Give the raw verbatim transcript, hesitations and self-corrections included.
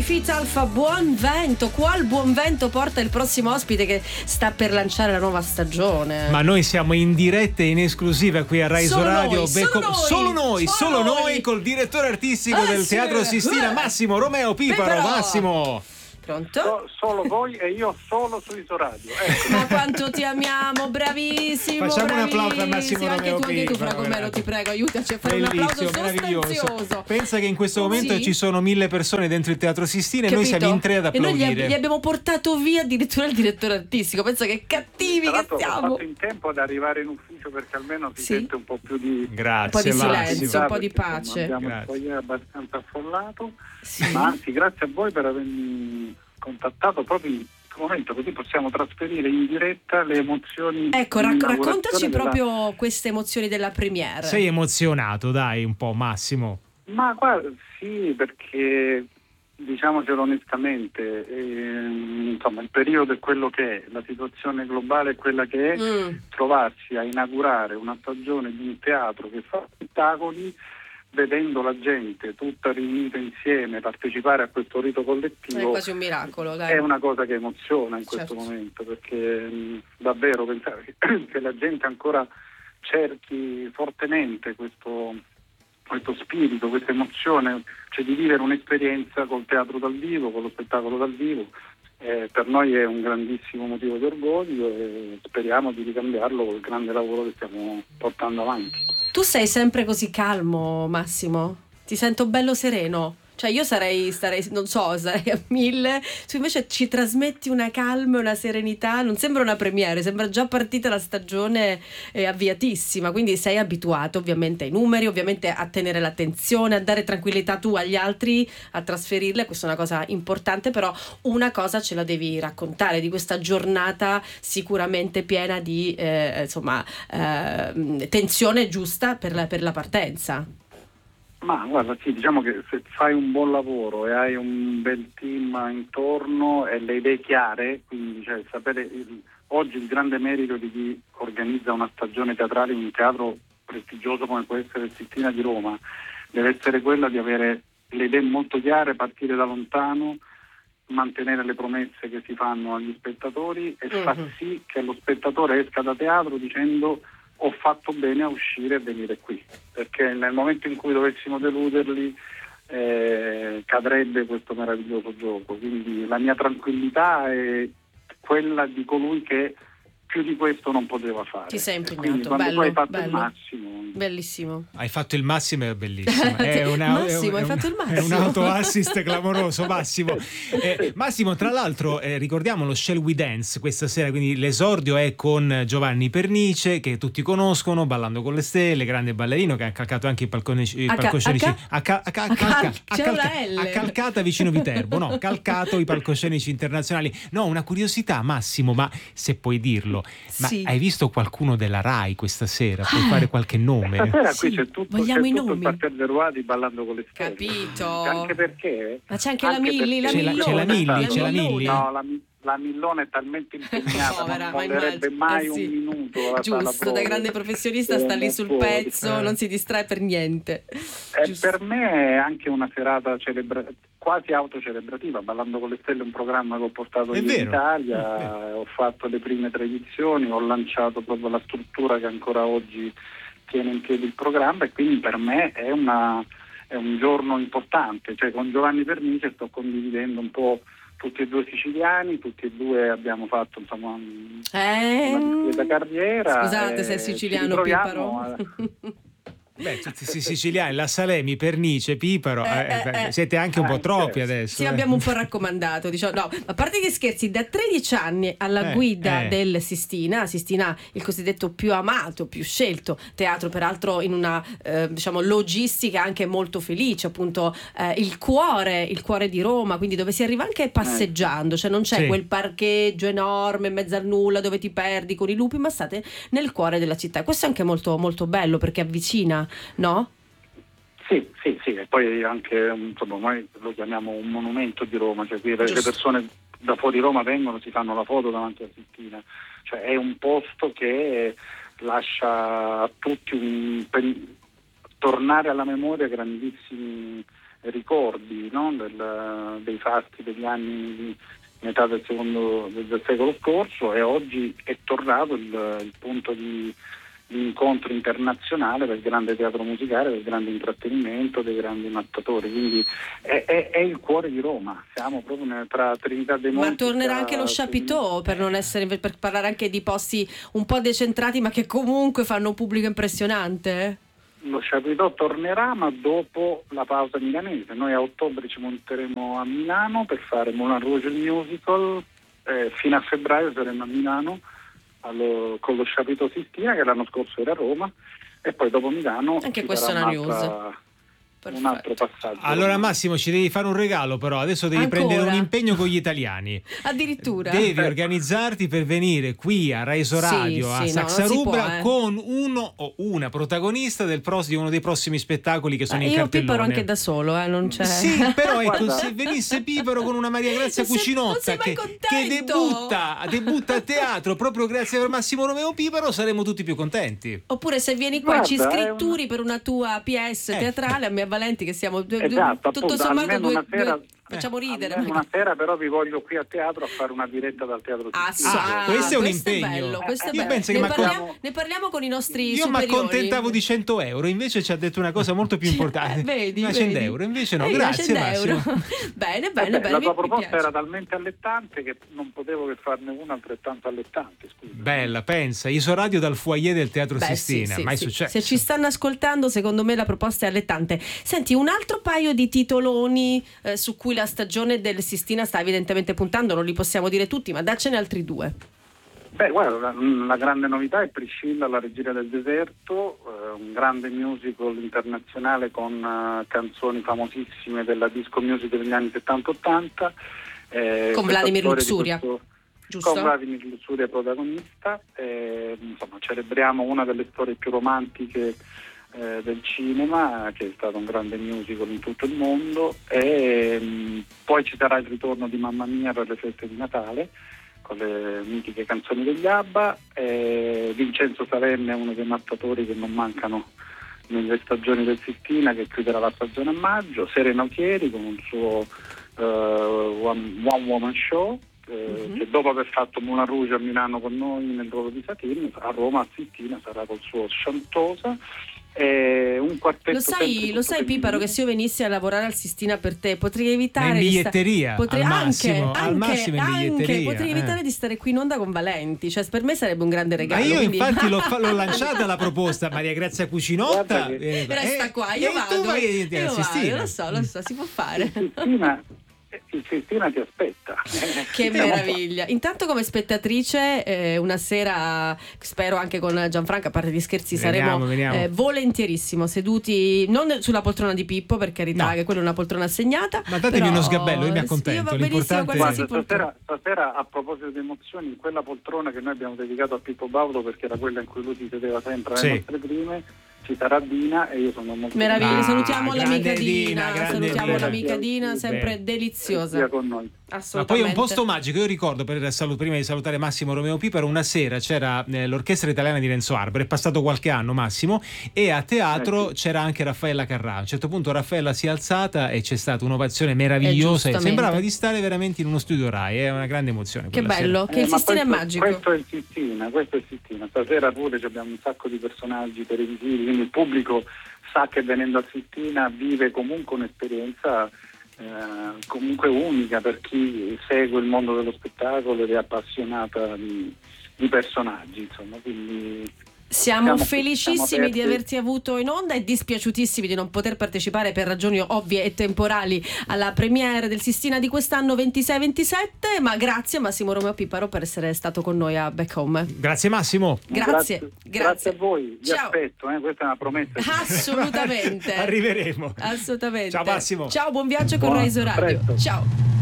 Fit Alpha, buon vento. Qual buon vento porta il prossimo ospite che sta per lanciare la nuova stagione? Ma noi siamo in diretta e in esclusiva qui a Rai Solo Radio. noi, solo noi, solo noi, solo solo noi. noi col direttore artistico Ah, del sì. Teatro Sistina, Massimo Romeo Piparo. Piparo. Massimo. Pronto? So, solo voi e io solo su Isoradio. Ecco. Ma quanto ti amiamo, bravissimo. Facciamo un bravissimo. applauso a Massimo anche Romeo tu, anche tu, Piparo, Fragomelo, grazie. ti prego, aiutaci a fare un Bellissimo, applauso meraviglioso. sostanzioso. Pensa che in questo momento Sì. ci sono mille persone dentro il Teatro Sistina e noi Capito? siamo in tre ad E noi gli, applaudire. ab- gli abbiamo portato via addirittura il direttore artistico. Pensa che cattivi Tra che l'altro ho siamo. fatto in tempo ad arrivare in ufficio perché almeno si Sì. sente un po' più di Grazie, Un po' di Massimo. silenzio, un po' di perché, pace. insomma, abbiamo Grazie. il foyer abbastanza affollato, Sì. ma anzi grazie a voi per avermi contattato proprio in questo momento, così possiamo trasferire in diretta le emozioni. Ecco, di rac- inaugurazione raccontaci della- proprio queste emozioni della premiere. Sei emozionato, dai, un po', Massimo. Ma guarda, sì, perché diciamocelo onestamente, ehm, insomma il periodo è quello che è, la situazione globale è quella che è, Mm. trovarsi a inaugurare una stagione di un teatro che fa spettacoli, vedendo la gente tutta riunita insieme, partecipare a questo rito È collettivo, quasi un miracolo, dai. è una cosa che emoziona in Certo. questo momento, perché mh, davvero pensare che, che la gente ancora cerchi fortemente questo, questo spirito, questa emozione, cioè di vivere un'esperienza col teatro dal vivo, con lo spettacolo dal vivo, eh, per noi è un grandissimo motivo di orgoglio e speriamo di ricambiarlo col grande lavoro che stiamo portando avanti. Tu sei sempre così calmo, Massimo? Ti sento bello sereno. Cioè io sarei, starei, non so, sarei a mille. Tu invece ci trasmetti una calma e una serenità. Non sembra una premiere, sembra già partita la stagione eh, avviatissima. Quindi sei abituato ovviamente ai numeri, ovviamente a tenere l'attenzione, a dare tranquillità tu agli altri, a trasferirle. Questa è una cosa importante, però una cosa ce la devi raccontare di questa giornata sicuramente piena di eh, insomma eh, tensione giusta per la, per la partenza. Ma guarda, sì, diciamo che se fai un buon lavoro e hai un bel team intorno e le idee chiare, quindi cioè, sapere il, oggi il grande merito di chi organizza una stagione teatrale in un teatro prestigioso come può essere il Sistina di Roma deve essere quella di avere le idee molto chiare, partire da lontano, mantenere le promesse che si fanno agli spettatori e Mhm. far sì che lo spettatore esca da teatro dicendo ho fatto bene a uscire e venire qui, perché nel momento in cui dovessimo deluderli eh, cadrebbe questo meraviglioso gioco. Quindi la mia tranquillità è quella di colui che più di questo non poteva fare. Ti sei Quindi impegnato, quando bello, tu hai fatto bello. il massimo, Bellissimo. Hai fatto il massimo, è bellissimo. È una, Massimo, è hai un- fatto il È un massimo. auto-assist clamoroso, Massimo. Eh, Massimo, tra l'altro, eh, ricordiamo lo Shall We Dance questa sera, quindi l'esordio è con Giovanni Pernice, che tutti conoscono, Ballando con le Stelle, grande ballerino, che ha calcato anche i palconici- i A ca- palcoscenici. a ca- a ca- a ca- a cal- calca- a c'è calca- una L. a Calcata vicino Viterbo, no, calcato i palcoscenici internazionali. No, una curiosità, Massimo, ma se puoi dirlo, ma Sì. hai visto qualcuno della Rai questa sera? Puoi fare qualche nome? stasera Sì, qui c'è tutto, vogliamo c'è i tutto il nomi. parterre Roadi Ballando con le Stelle. Capito. Anche perché Ma c'è anche la Milli, la C'è la- Millona. c'è la Milli, la c'è la Millona. Milli. No, la, Mi- la Millona è talmente impegnata, Povera, non ma mollerebbe immagino. mai Eh sì. un minuto alla sala Giusto, da prove. grande professionista Eh, sta lì non sul può, pezzo, eh. non si distrae per niente. Eh, Giusto. per me è anche una serata celebra- quasi autocelebrativa. Ballando con le Stelle è un programma che ho portato È io vero, in Italia, è vero. ho fatto le prime tre edizioni, ho lanciato proprio la struttura che ancora oggi tiene in piedi il programma e quindi per me è, una, è un giorno importante. Cioè, con Giovanni Pernice sto condividendo un po' tutti e due siciliani, tutti e due abbiamo fatto insomma un- Eh, una discreta carriera. Scusate e se è ci siciliano ritroviamo a- Piparo. Beh, tutti si- siciliani, la Salemi, Pernice, Piparo, Eh, eh, eh, beh, eh. siete anche un po' Eh, troppi certo. adesso. Sì, eh. abbiamo un po' raccomandato, diciamo, no, a parte gli scherzi, da tredici anni alla Eh, guida eh. del Sistina, Sistina il cosiddetto più amato, più scelto teatro, peraltro in una eh, diciamo logistica anche molto felice, appunto eh, il cuore, il cuore di Roma, quindi dove si arriva anche passeggiando, cioè non c'è Sì. quel parcheggio enorme in mezzo al nulla dove ti perdi con i lupi, ma state nel cuore della città. Questo è anche molto molto bello perché avvicina, no? Sì, sì, sì, e poi anche, insomma, noi lo chiamiamo un monumento di Roma, cioè qui le, le Giusto. persone da fuori Roma vengono, si fanno la foto davanti alla Sistina, cioè è un posto che lascia a tutti un, per, tornare alla memoria grandissimi ricordi, no? del, dei fatti degli anni di metà del secondo del secolo scorso, e oggi è tornato il, il punto di, di incontro internazionale del grande teatro musicale, del grande intrattenimento, dei grandi mattatori, quindi è, è, è il cuore di Roma, siamo proprio tra Trinità dei Monti. Ma tornerà anche lo Chapiteau, per non essere, per parlare anche di posti un po' decentrati ma che comunque fanno un pubblico impressionante? Lo Chapiteau tornerà, ma dopo la pausa milanese. Noi a ottobre ci monteremo a Milano per fare Moulin Rouge il musical, eh, fino a febbraio saremo a Milano allo, con lo Chapiteau Sistina, che l'anno scorso era a Roma, e poi dopo Milano anche questa è una news. Un altro passaggio. Allora Massimo, ci devi fare un regalo, però adesso devi Ancora? prendere un impegno con gli italiani. Addirittura devi organizzarti per venire qui a Raiso Radio, sì, a sì, Saxarubra, no, eh. con uno o una protagonista del prossimo, di uno dei prossimi spettacoli che sono eh, in io cartellone. Piparo anche da solo, eh, non c'è. Sì, però ecco, Guarda. se venisse Piparo con una Maria Grazia Non sei- Cucinotta non sei mai che, contento. che debutta, debutta a teatro proprio grazie a Massimo Romeo Piparo, saremmo tutti più contenti. Oppure se vieni qua Guarda, ci è scritturi per una tua P S Eh. teatrale, a me e Valenti, che siamo due, due- Esatto, tutto appunto, sommato almeno due, una sera- due- facciamo ridere. Almeno una sera però vi voglio qui a teatro a fare una diretta dal Teatro Ah, Sistina. sì, Ah, ah, questo è un questo impegno. bello, questo è Io bello. penso che ne, mi accont- parliamo, ne parliamo con i nostri Io mi superiori. accontentavo di cento euro, invece ci ha detto una cosa molto più importante. Eh, vedi, Ma cento vedi. euro, invece no, Eh, grazie cento euro. Massimo. Bene, Eh bene, beh, bene. la mi- tua mi proposta piace. era talmente allettante che non potevo che farne una altrettanto allettante, scusa. Bella, pensa, Isoradio dal foyer del Teatro Beh, Sistina, sì, sì, mai sì. successo. Se ci stanno ascoltando, secondo me la proposta è allettante. Senti, un altro paio di titoloni eh, su cui la stagione del Sistina sta evidentemente puntando, non li possiamo dire tutti, ma daccene altri due. Beh, guarda, la, la grande novità è Priscilla, la regina del deserto, eh, un grande musical internazionale con eh, canzoni famosissime della disco music degli anni settanta ottanta. Eh, Con questa Vladimir storia di Luxuria, questo- giusto? Con Vladimir Luxuria protagonista. Eh, insomma, celebriamo una delle storie più romantiche eh, del cinema, che è stato un grande musical in tutto il mondo, e mh, poi ci sarà il ritorno di Mamma Mia per le feste di Natale con le mitiche canzoni degli ABBA. eh, Vincenzo Savenne è uno dei mattatori che non mancano nelle stagioni del Sistina, che chiuderà la stagione a maggio. Serena Chieri con il suo eh, One, One Woman Show, eh, Mhm. che dopo aver fatto Moulin Rouge a Milano con noi nel ruolo di Satin, a Roma a Sistina sarà col suo Chantosa. E un quartetto Lo sai, sempre lo sai tutto Piparo, che femminile. se io venissi a lavorare al Sistina per te potrei Ma evitare in di sta- biglietteria, potrei al anche, massimo, anche, al massimo in anche, biglietteria, potrei eh. evitare di stare qui in onda con Valenti, cioè per me sarebbe un grande Ma regalo. io quindi- infatti l'ho, fa- l'ho lanciata la proposta Maria Grazia Cucinotta. Guarda che- eh, Resta eh, qua, io e vado, tu vai a io Sistina. vado, lo so, lo so, si può fare. Il Sistina, il Sistina ti aspetta. Che Vediamo un po'. meraviglia. Intanto come spettatrice eh, una sera, spero anche con Gianfranco, a parte gli scherzi, Veniamo, saremo veniamo. eh, volentierissimo seduti, non sulla poltrona di Pippo, per carità, No. che quella è una poltrona assegnata. Ma datevi però- uno sgabello, io mi accontento, Io va benissimo l'importante- qualsiasi Guarda, poltrona. stasera, stasera a proposito di emozioni, in quella poltrona che noi abbiamo dedicato a Pippo Baudo, perché era quella in cui lui si sedeva sempre alle Sì. nostre prime, ci sarà Dina e io sono molto Meraviglia, Ah, salutiamo l'amica grande Dina, Dina, grande salutiamo Dina. l'amica Dina, sempre Bene. deliziosa. sia con noi. Ma poi è Assolutamente. un posto magico. Io ricordo, per salu- prima di salutare Massimo Romeo Piparo, una sera c'era eh, l'orchestra italiana di Renzo Arbor, è passato qualche anno Massimo, e a teatro Eh, c'era anche Raffaella Carrà. A un certo punto Raffaella si è alzata e c'è stata un'ovazione meravigliosa, e giustamente. sembrava di stare veramente in uno studio Rai, è una grande emozione Che quella bello, che Eh, il ma Sistina è questo- magico. Questo è il Sistina, questo è il Sistina. Stasera pure abbiamo un sacco di personaggi televisivi, quindi il pubblico sa che venendo a Sistina vive comunque un'esperienza eh, comunque unica per chi segue il mondo dello spettacolo ed è appassionata di, di personaggi, insomma, quindi Siamo Siamo- felicissimi siamo di aperti. averti avuto in onda e dispiaciutissimi di non poter partecipare per ragioni ovvie e temporali alla premiere del Sistina di quest'anno ventisei ventisette, ma grazie a Massimo Romeo Piparo per essere stato con noi a Back Home. Grazie Massimo. Grazie, grazie, grazie. a voi, vi Ciao. aspetto, eh, questa è una promessa. Assolutamente. Arriveremo. Assolutamente. Ciao Massimo. Ciao, buon viaggio con Buona- Raiso Radio. presto. Ciao.